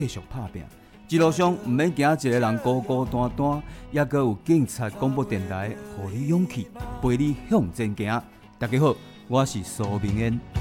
继续打拼。一路上毋免惊一个人孤孤单单，也阁有警察广播电台，予你勇气，陪你向前行。大家好，我是苏明恩。